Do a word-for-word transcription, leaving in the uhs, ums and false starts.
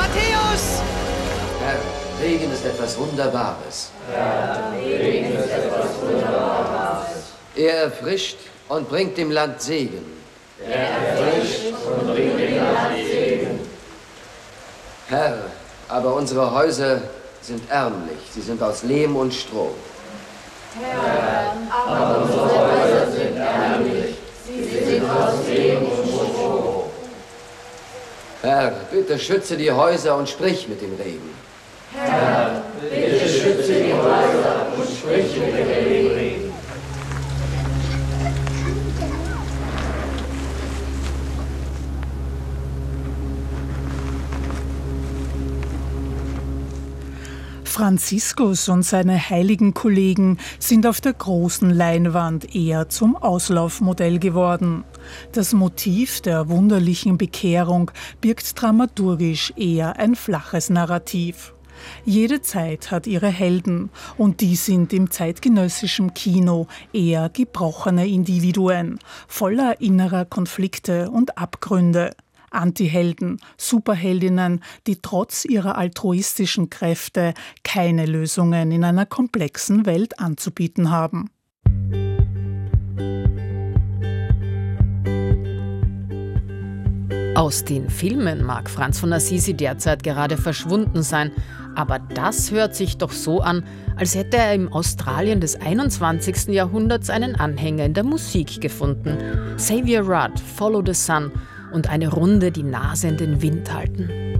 Matthäus! Herr, Regen ist etwas Wunderbares. Ja, Regen ist etwas Wunderbares. Er erfrischt und bringt dem Land Segen. Er erfrischt und bringt dem Land Segen. Herr, aber unsere Häuser sind ärmlich. Sie sind aus Lehm und Stroh. Herr, aber unsere Häuser sind ärmlich. Sie sind aus Lehm und Stroh. Herr, bitte schütze die Häuser und sprich mit dem Regen. Herr, bitte schütze die Häuser und sprich mit dem Regen. Franziskus und seine heiligen Kollegen sind auf der großen Leinwand eher zum Auslaufmodell geworden. Das Motiv der wunderlichen Bekehrung birgt dramaturgisch eher ein flaches Narrativ. Jede Zeit hat ihre Helden und die sind im zeitgenössischen Kino eher gebrochene Individuen, voller innerer Konflikte und Abgründe. Antihelden, Superheldinnen, die trotz ihrer altruistischen Kräfte keine Lösungen in einer komplexen Welt anzubieten haben. Aus den Filmen mag Franz von Assisi derzeit gerade verschwunden sein, aber das hört sich doch so an, als hätte er im Australien des einundzwanzigsten Jahrhunderts einen Anhänger in der Musik gefunden. Xavier Rudd, Follow the Sun und eine Runde die Nase in den Wind halten.